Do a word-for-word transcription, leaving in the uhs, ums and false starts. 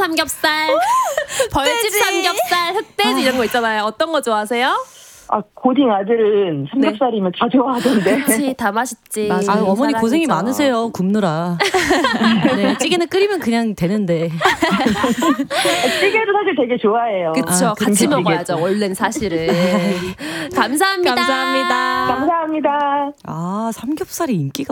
삼겹살, 벌집 삼겹살, 흑돼지 이런 거 있잖아요. 어떤 거 좋아하세요? 아, 고딩 아들은 삼겹살이면 네. 다 좋아하던데. 그치, 다 맛있지. 맞아. 아, 어머니 고생이 많으세요, 굽느라. 네, 찌개는 끓이면 그냥 되는데. 찌개도 사실 되게 좋아해요. 그쵸, 아, 같이 먹어야죠, 원래는 사실은. 감사합니다. 감사합니다. 감사합니다. 아, 삼겹살이 인기가